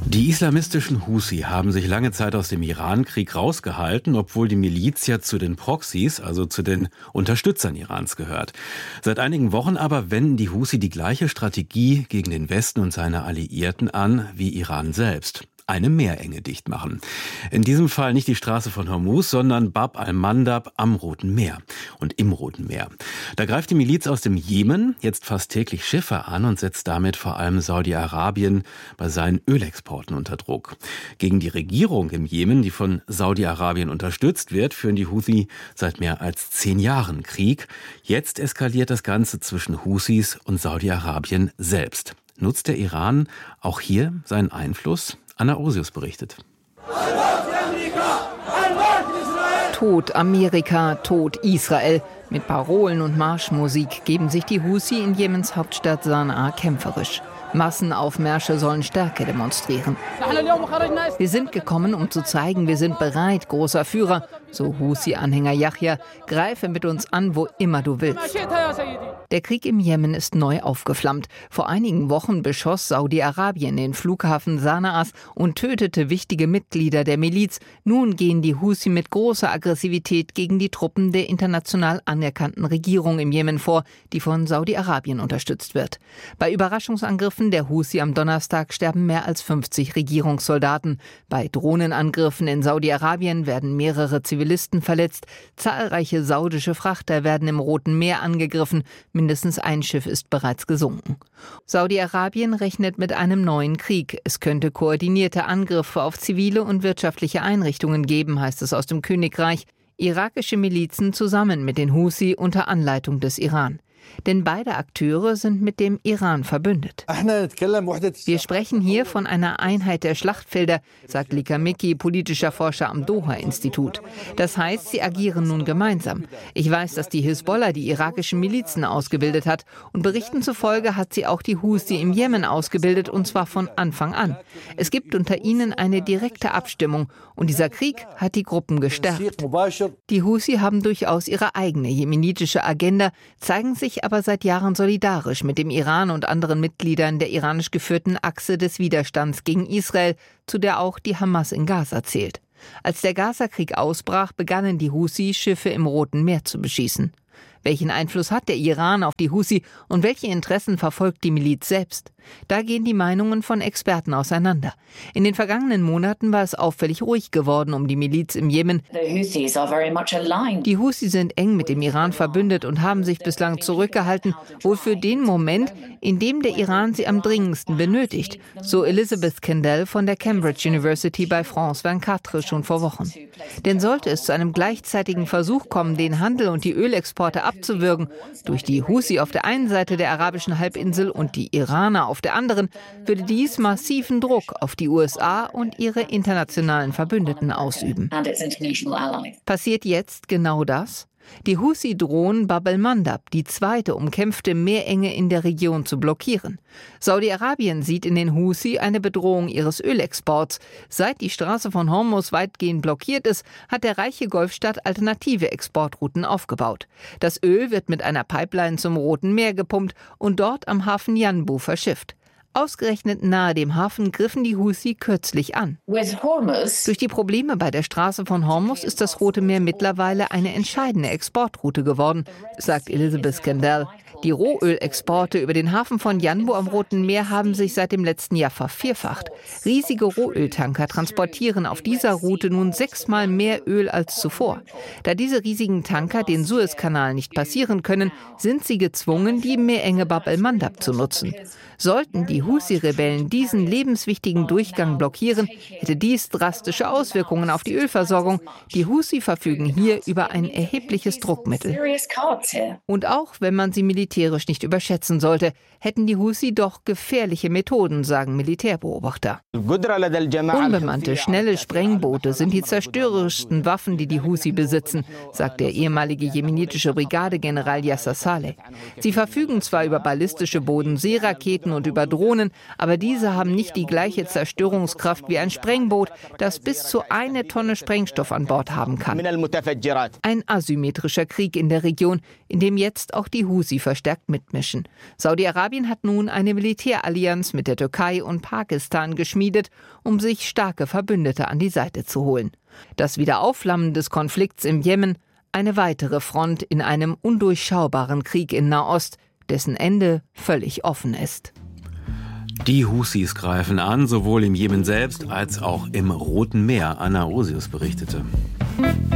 Die islamistischen Husi haben sich lange Zeit aus dem Irankrieg rausgehalten, obwohl die Miliz ja zu den Proxys, also zu den Unterstützern Irans gehört. Seit einigen Wochen aber wenden die Husi die gleiche Strategie gegen den Westen und seine Alliierten an wie Iran selbst. Eine Meerenge dicht machen. In diesem Fall nicht die Straße von Hormuz, sondern Bab al-Mandab am Roten Meer und im Roten Meer. Da greift die Miliz aus dem Jemen jetzt fast täglich Schiffe an und setzt damit vor allem Saudi-Arabien bei seinen Ölexporten unter Druck. Gegen die Regierung im Jemen, die von Saudi-Arabien unterstützt wird, führen die Houthi seit mehr als 10 Jahren Krieg. Jetzt eskaliert das Ganze zwischen Houthis und Saudi-Arabien selbst. Nutzt der Iran auch hier seinen Einfluss? Anna Osius berichtet. Tod Amerika, Tod Israel. Mit Parolen und Marschmusik geben sich die Husi in Jemens Hauptstadt Sanaa kämpferisch. Massenaufmärsche sollen Stärke demonstrieren. Wir sind gekommen, um zu zeigen, wir sind bereit, großer Führer. So Husi-Anhänger Yahya, greife mit uns an, wo immer du willst. Der Krieg im Jemen ist neu aufgeflammt. Vor einigen Wochen beschoss Saudi-Arabien den Flughafen Sanaas und tötete wichtige Mitglieder der Miliz. Nun gehen die Husi mit großer Aggressivität gegen die Truppen der international anerkannten Regierung im Jemen vor, die von Saudi-Arabien unterstützt wird. Bei Überraschungsangriffen der Husi am Donnerstag sterben mehr als 50 Regierungssoldaten. Bei Drohnenangriffen in Saudi-Arabien werden mehrere Zivilisten verletzt. Zahlreiche saudische Frachter werden im Roten Meer angegriffen. Mindestens ein Schiff ist bereits gesunken. Saudi-Arabien rechnet mit einem neuen Krieg. Es könnte koordinierte Angriffe auf zivile und wirtschaftliche Einrichtungen geben, heißt es aus dem Königreich. Irakische Milizen zusammen mit den Husi unter Anleitung des Iran. Denn beide Akteure sind mit dem Iran verbündet. Wir sprechen hier von einer Einheit der Schlachtfelder, sagt Lika Miki, politischer Forscher am Doha-Institut. Das heißt, sie agieren nun gemeinsam. Ich weiß, dass die Hisbollah die irakischen Milizen ausgebildet hat. Und Berichten zufolge hat sie auch die Husi im Jemen ausgebildet, und zwar von Anfang an. Es gibt unter ihnen eine direkte Abstimmung. Und dieser Krieg hat die Gruppen gestärkt. Die Husi haben durchaus ihre eigene jemenitische Agenda, zeigen sich aber seit Jahren solidarisch mit dem Iran und anderen Mitgliedern der iranisch geführten Achse des Widerstands gegen Israel, zu der auch die Hamas in Gaza zählt. Als der Gaza-Krieg ausbrach, begannen die Husi, Schiffe im Roten Meer zu beschießen. Welchen Einfluss hat der Iran auf die Husi und welche Interessen verfolgt die Miliz selbst? Da gehen die Meinungen von Experten auseinander. In den vergangenen Monaten war es auffällig ruhig geworden um die Miliz im Jemen. Die Husi sind eng mit dem Iran verbündet und haben sich bislang zurückgehalten, wohl für den Moment, in dem der Iran sie am dringendsten benötigt, so Elizabeth Kendall von der Cambridge University bei France 24 schon vor Wochen. Denn sollte es zu einem gleichzeitigen Versuch kommen, den Handel und die Ölexporte abzuwürgen, durch die Husi auf der einen Seite der arabischen Halbinsel und die Iraner auf der anderen, würde dies massiven Druck auf die USA und ihre internationalen Verbündeten ausüben. Passiert jetzt genau das? Die Husi drohen Bab al-Mandab, die zweite umkämpfte Meerenge in der Region, zu blockieren. Saudi-Arabien sieht in den Husi eine Bedrohung ihres Ölexports. Seit die Straße von Hormuz weitgehend blockiert ist, hat der reiche Golfstaat alternative Exportrouten aufgebaut. Das Öl wird mit einer Pipeline zum Roten Meer gepumpt und dort am Hafen Yanbu verschifft. Ausgerechnet nahe dem Hafen griffen die Husi kürzlich an. Durch die Probleme bei der Straße von Hormuz ist das Rote Meer mittlerweile eine entscheidende Exportroute geworden, sagt Elizabeth Kendall. Die Rohölexporte über den Hafen von Yanbu am Roten Meer haben sich seit dem letzten Jahr vervierfacht. Riesige Rohöltanker transportieren auf dieser Route nun 6-mal mehr Öl als zuvor. Da diese riesigen Tanker den Suezkanal nicht passieren können, sind sie gezwungen, die Meerenge Bab al-Mandab zu nutzen. Sollten die Husi-Rebellen diesen lebenswichtigen Durchgang blockieren, hätte dies drastische Auswirkungen auf die Ölversorgung. Die Husi verfügen hier über ein erhebliches Druckmittel. Und auch wenn man sie militärisch nicht überschätzen sollte, hätten die Husi doch gefährliche Methoden, sagen Militärbeobachter. Unbemannte, schnelle Sprengboote sind die zerstörerischsten Waffen, die die Husi besitzen, sagt der ehemalige jemenitische Brigadegeneral Yasser Saleh. Sie verfügen zwar über ballistische Bodenseeraketen und über Drohnen, aber diese haben nicht die gleiche Zerstörungskraft wie ein Sprengboot, das bis zu 1 Tonne Sprengstoff an Bord haben kann. Ein asymmetrischer Krieg in der Region, in dem jetzt auch die Husi verschwinden. verstärkt mitmischen. Saudi-Arabien hat nun eine Militärallianz mit der Türkei und Pakistan geschmiedet, um sich starke Verbündete an die Seite zu holen. Das Wiederaufflammen des Konflikts im Jemen, eine weitere Front in einem undurchschaubaren Krieg in Nahost, dessen Ende völlig offen ist. Die Husis greifen an, sowohl im Jemen selbst als auch im Roten Meer. Anna Osius berichtete.